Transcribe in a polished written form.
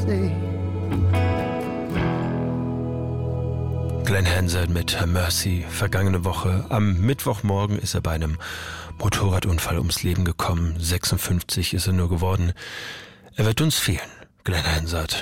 Glenn Hansard mit Mercy. Vergangene Woche am Mittwochmorgen ist er bei einem Motorradunfall ums Leben gekommen. 56 ist er nur geworden. Er wird uns fehlen, Glenn Hansard.